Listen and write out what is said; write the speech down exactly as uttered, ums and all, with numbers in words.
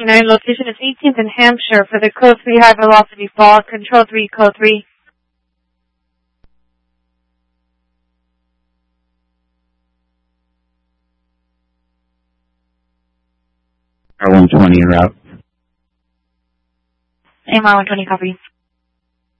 twenty-nine. Location is eighteenth and Hampshire for the code three high velocity fall. Control three, code three. R one twenty en route. A M R one twenty, copy.